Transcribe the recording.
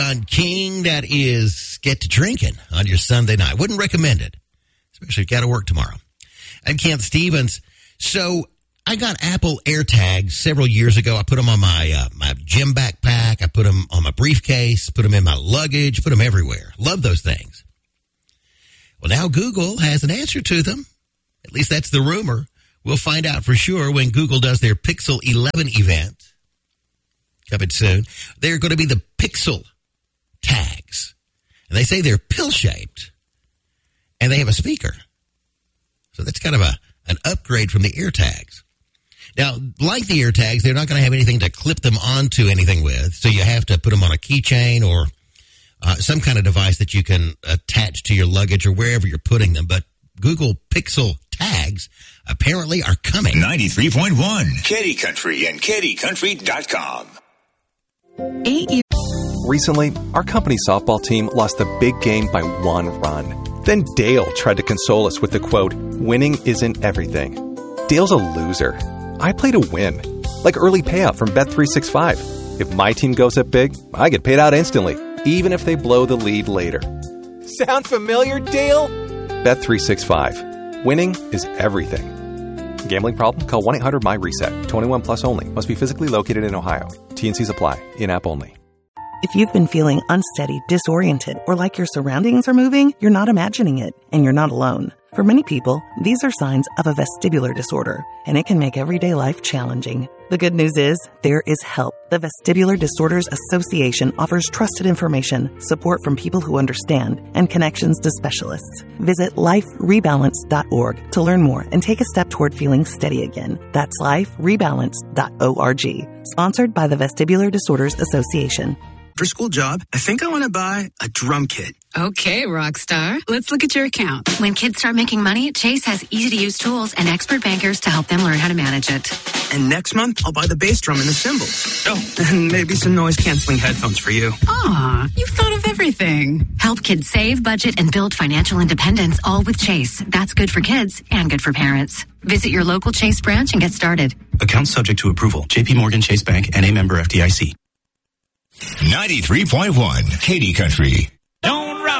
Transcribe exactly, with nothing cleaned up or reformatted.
On King, that is get to drinking on your Sunday night. Wouldn't recommend it, especially if you got to work tomorrow. I'm Kent Stevens. So I got Apple AirTags several years ago. I put them on my uh, my gym backpack. I put them on my briefcase, put them in my luggage, put them everywhere. Love those things. Well, now Google has an answer to them. At least that's the rumor. We'll find out for sure when Google does their Pixel eleven event. Coming soon. They're going to be the Pixel tags. And they say they're pill-shaped. And they have a speaker. So that's kind of a an upgrade from the AirTags. Now, like the AirTags, they're not going to have anything to clip them onto anything with. So you have to put them on a keychain or uh, some kind of device that you can attach to your luggage or wherever you're putting them. But Google Pixel tags apparently are coming. ninety-three point one, Katy Country and Katy Country dot com. Eight years. Recently, our company softball team lost the big game by one run. Then Dale tried to console us with the quote, "Winning isn't everything." Dale's a loser. I play to win. Like early payout from Bet three sixty-five. If my team goes up big, I get paid out instantly, even if they blow the lead later. Sound familiar, Dale? Bet three sixty-five. Winning is everything. Gambling problem? Call one eight hundred my reset. twenty-one plus only. Must be physically located in Ohio. T and Cs apply. In-app only. If you've been feeling unsteady, disoriented, or like your surroundings are moving, you're not imagining it, and you're not alone. For many people, these are signs of a vestibular disorder, and it can make everyday life challenging. The good news is, there is help. The Vestibular Disorders Association offers trusted information, support from people who understand, and connections to specialists. Visit life rebalance dot org to learn more and take a step toward feeling steady again. That's life rebalance dot org. Sponsored by the Vestibular Disorders Association. For school job, I think I want to buy a drum kit. Okay, rock star. Let's look at your account. When kids start making money, Chase has easy-to-use tools and expert bankers to help them learn how to manage it. And next month, I'll buy the bass drum and the cymbals. Oh, and maybe some noise-canceling headphones for you. Aw, you've thought of everything. Help kids save, budget, and build financial independence, all with Chase. That's good for kids and good for parents. Visit your local Chase branch and get started. Account subject to approval. J P Morgan Chase Bank, N A member F D I C. ninety-three point one, Katy Country.